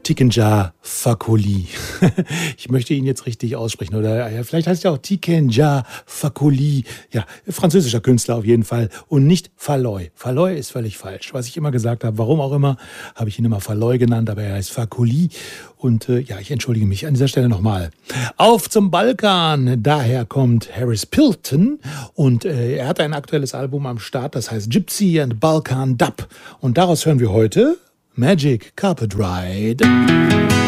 Tikenja Fakoly. Ich möchte ihn jetzt richtig aussprechen. Oder ja, vielleicht heißt er auch Tikenja Fakoly. Ja, französischer Künstler auf jeden Fall. Und nicht Falloy. Falloy ist völlig falsch. Was ich immer gesagt habe, warum auch immer, habe ich ihn immer Falloy genannt, aber er heißt Fakoly. Und ja, ich entschuldige mich an dieser Stelle nochmal. Auf zum Balkan. Daher kommt Harris Pilton. Und er hat ein aktuelles Album am Start, das heißt Gypsy and Balkan Dub. Und daraus hören wir heute Magic Carpet Ride.